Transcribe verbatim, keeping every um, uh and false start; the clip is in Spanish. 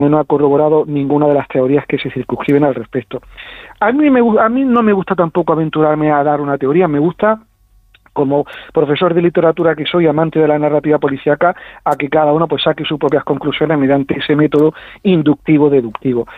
no ha corroborado ninguna de las teorías que se circunscriben al respecto. A mí, me, a mí no me gusta tampoco aventurarme a dar una teoría, me gusta, como profesor de literatura que soy, amante de la narrativa policíaca, a que cada uno pues saque sus propias conclusiones mediante ese método inductivo-deductivo.